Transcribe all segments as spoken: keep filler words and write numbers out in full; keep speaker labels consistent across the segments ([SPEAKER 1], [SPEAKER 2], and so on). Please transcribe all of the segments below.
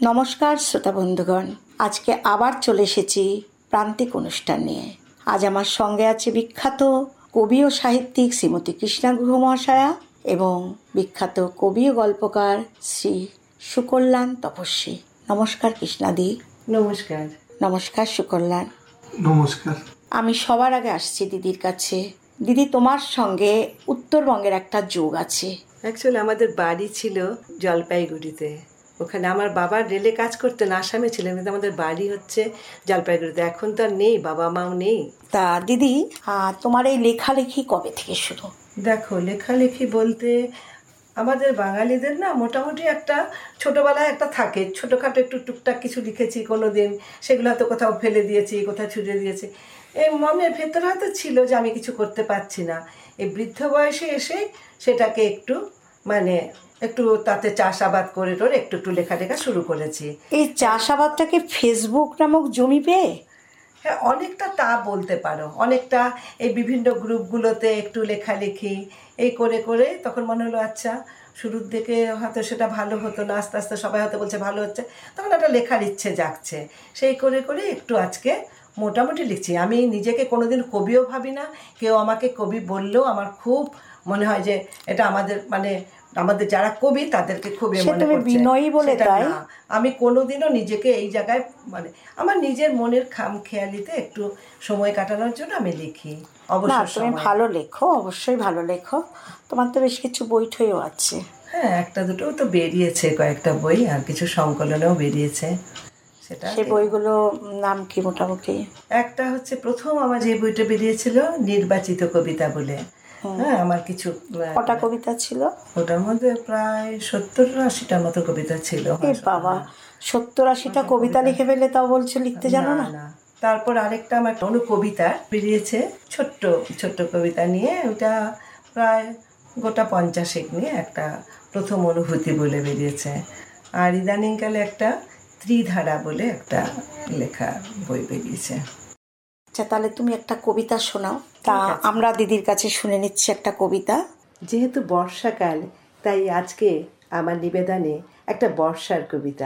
[SPEAKER 1] নমস্কার শ্রোতা বন্ধুগণ, আজকে আবার চলে এসেছি প্রান্তিক অনুষ্ঠান নিয়ে। আজ আমার সঙ্গে আছে বিখ্যাত কবি ও সাহিত্যিক শ্রীমতী কৃষ্ণা গুহ মহাশয়া এবং বিখ্যাত কবি ও গল্পকার শ্রী সুকল্যাণ তপস্বী। নমস্কার কৃষ্ণাদি।
[SPEAKER 2] নমস্কার।
[SPEAKER 1] নমস্কার সুকল্যাণ।
[SPEAKER 3] নমস্কার।
[SPEAKER 1] আমি সবার আগে আসছি দিদির কাছে। দিদি, তোমার সঙ্গে উত্তরবঙ্গের একটা যোগ আছে।
[SPEAKER 2] অ্যাকচুয়ালি আমাদের বাড়ি ছিল জলপাইগুড়িতে, ওখানে আমার বাবা রেলে কাজ করতেন, আসামে ছিলেন, কিন্তু আমাদের বাড়ি হচ্ছে জলপাইগুড়িতে। এখন তো আর নেই, বাবা মাও নেই।
[SPEAKER 1] তা দিদি, তোমার এই লেখালেখি কবে থেকে শুরু?
[SPEAKER 2] দেখো, লেখালেখি বলতে আমাদের বাঙালিদের না মোটামুটি একটা ছোটোবেলায় একটা থাকে, ছোটোখাটো একটু টুকটাক কিছু লিখেছি কোনো দিন, সেগুলো হয়তো কোথাও ফেলে দিয়েছি, কোথাও ছুঁড়ে দিয়েছি। এই মনের ভেতরে হয়তো ছিল যে আমি কিছু করতে পারছি না। এই বৃদ্ধ বয়সে এসে সেটাকে একটু মানে একটু তাতে চাষাবাদ করে টোরে একটু একটু লেখালেখা শুরু করেছি।
[SPEAKER 1] এই চাষাবাদটাকে ফেসবুক নামক জমি পেয়ে?
[SPEAKER 2] হ্যাঁ, অনেকটা তা বলতে পারো। অনেকটা এই বিভিন্ন গ্রুপগুলোতে একটু লেখালেখি এই করে করে তখন মনে হলো আচ্ছা, শুরুর দিকে হয়তো সেটা ভালো হতো না, আস্তে আস্তে সবাই হয়তো বলছে ভালো হচ্ছে, তখন একটা লেখার ইচ্ছে জাগছে। সেই করে করে একটু আজকে মোটামুটি লিখছি। আমি নিজেকে কোনোদিন কবিও ভাবি না, কেউ আমাকে কবি বললেও আমার খুব মনে হয় যে এটা আমাদের মানে আমাদের যারা কবি তাদেরকে খুবই মনে করছে
[SPEAKER 1] বিনয়ী বলে। তাই
[SPEAKER 2] আমি কোনোদিনও নিজেকে এই জায়গায় মানে আমার নিজের মনের খামখেয়ালিতে একটু সময় কাটানোর জন্য আমি লিখি। অবশ্যই
[SPEAKER 1] তুমি ভালো লেখো, অবশ্যই ভালো লেখো। তোমার তো বেশ কিছু বই ঠইও আছে।
[SPEAKER 2] হ্যাঁ, একটা দুটো তো বেরিয়েছে, কয়েকটা বই, আর কিছু সংকলনেও বেরিয়েছে। সেটা
[SPEAKER 1] সেই বইগুলো নাম কি মোটামুটি?
[SPEAKER 2] একটা হচ্ছে প্রথম আমার যে বইটা বেরিয়েছিল নির্বাচিত কবিতা বলে। হ্যাঁ, আমার কিছু
[SPEAKER 1] কটা কবিতা ছিল
[SPEAKER 2] ওটার মধ্যে? প্রায় সত্তর আশিটার মতো কবিতা ছিল।
[SPEAKER 1] বাবা, সত্তর আশিটা কবিতা লিখে ফেলে, তাও বলছো লিখতে জানো না?
[SPEAKER 2] তারপর আরেকটা আমার অনু কবিতা বেরিয়েছে, ছোট্ট ছোট্ট কবিতা নিয়ে, ওটা প্রায় গোটা পঞ্চাশেক নিয়ে একটা প্রথম অনুভূতি বলে বেরিয়েছে। আর ইদানিংকালে একটা ত্রিধারা বলে একটা লেখা বই বেরিয়েছে।
[SPEAKER 1] আচ্ছা, তাহলে তুমি একটা কবিতা শোনাও। তা আমরা দিদির কাছে শুনে নিচ্ছি একটা কবিতা।
[SPEAKER 2] যেহেতু বর্ষাকাল, তাই আজকে আমার নিবেদনে একটা বর্ষার কবিতা।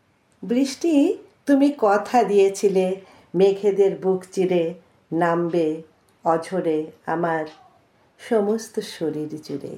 [SPEAKER 2] বৃষ্টি, তুমি কথা দিয়েছিলে মেঘেদের বুক চিরে নামবে অঝরে আমার সমস্ত শরীর জুড়ে।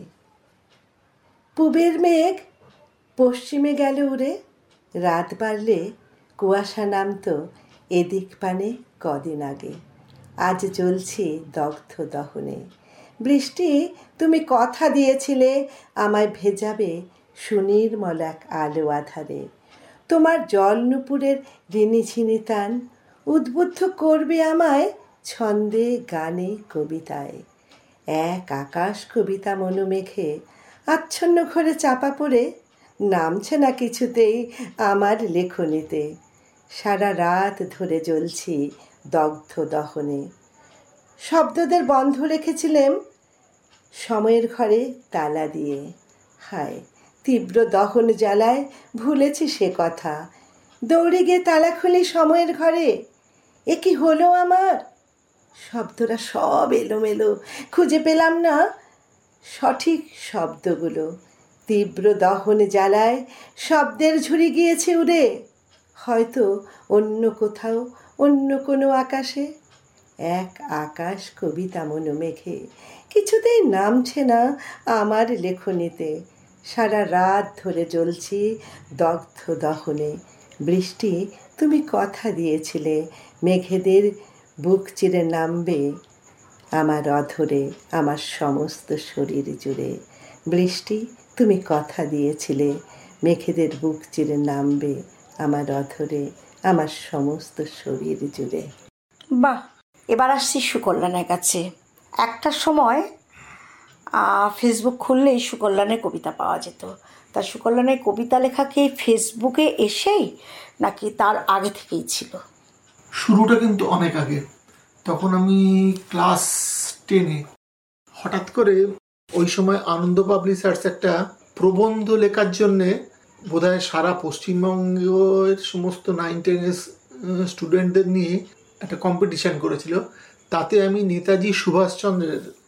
[SPEAKER 2] পূবের মেঘ পশ্চিমে গেল উড়ে, রাত বাড়লে কুয়াশা নামতো এদিক পানে কদিন আগে। আজ জ্বলছি দগ্ধ দহনে। বৃষ্টি, তুমি কথা দিয়েছিলে আমায় ভেজাবে সুনির্মল এক আলো আধারে। তোমার জল নুপুরের ঋণিঝিনি টান উদ্বুদ্ধ করবে আমায় ছন্দে গানে কবিতায়। এক আকাশ কবিতা মনোমেঘে আচ্ছন্ন ঘরে চাপা পড়ে নামছে না কিছুতেই আমার লেখনীতে। সারা রাত ধরে জ্বলছি দগ্ধ দহনে। শব্দদের বন্ধ রেখেছিলেম সময়ের ঘরে তালা দিয়ে। হায়, তীব্র দহন জ্বালায় ভুলেছি সে কথা। দৌড়ে গিয়ে তালা খুলি সময়ের ঘরে। এ কি হলো আমার? শব্দরা সব এলোমেলো, খুঁজে পেলাম না সঠিক শব্দগুলো। তীব্র দহন জ্বালায় শব্দের ঝুড়ি গিয়েছে উড়ে, হয়তো অন্য কোথাও, অন্য কোনো আকাশে। এক আকাশ কবিতা মনোমেঘে কিছুতেই নামছে না আমার লেখনীতে। সারা রাত ধরে জ্বলছি দগ্ধ দহনে। বৃষ্টি, তুমি কথা দিয়েছিলে মেঘেদের বুক চিরে নামবে আমার অধরে আমার সমস্ত শরীর জুড়ে। বৃষ্টি, তুমি কথা দিয়েছিলে মেঘেদের বুক চিরে নামবে আমার অধরে আমার সমস্ত শরীর জুড়ে।
[SPEAKER 1] বাহ! এবার আসছি সুকল্যাণের কাছে। একটা সময় ফেসবুক খুললেই সুকল্যাণের কবিতা পাওয়া যেত। তা সুকল্যাণের কবিতা লেখা কি ফেসবুকে এসেই নাকি তার আগে থেকেই ছিল?
[SPEAKER 3] শুরুটা কিন্তু অনেক আগে। তখন আমি ক্লাস টেনে হঠাৎ করে ওই সময় আনন্দ পাবলিশার্স একটা প্রবন্ধ লেখার জন্যে বোধহয় সারা পশ্চিমবঙ্গের সমস্ত নাইন টেনের স্টুডেন্টদের নিয়ে একটা কম্পিটিশান করেছিল। তাতে আমি নেতাজি সুভাষচন্দ্রের